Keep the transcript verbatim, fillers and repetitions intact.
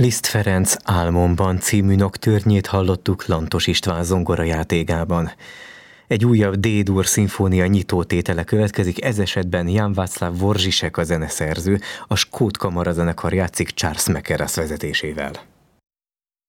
Liszt Ferenc Álmomban című nocturne-jét hallottuk Lantos István zongorajátékában. Egy újabb D-dur szimfónia nyitótétele következik, ez esetben Jan Václav Dvořišek a zeneszerző, a Skót Kamarazenekar játszik Charles Mackerras vezetésével.